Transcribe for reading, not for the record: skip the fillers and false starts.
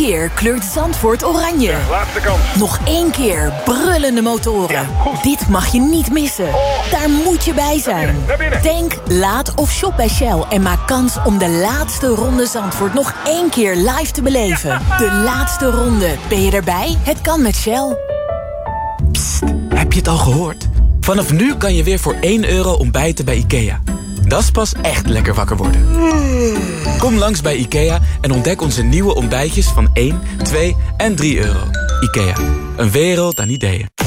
keer kleurt Zandvoort oranje. Ja, laatste kans. Nog 1 keer brullende motoren. Ja, goed. Dit mag je niet missen. Daar moet je bij zijn. Naar binnen. Tank, laad of shop bij Shell en maak kans om de laatste ronde Zandvoort nog 1 keer live te beleven. De laatste ronde. Ben je erbij? Het kan met Shell. Psst, heb je het al gehoord? Vanaf nu kan je weer voor €1 ontbijten bij IKEA. Dat is pas echt lekker wakker worden. Kom langs bij IKEA en ontdek onze nieuwe ontbijtjes van 1, 2 en €3. IKEA, een wereld aan ideeën.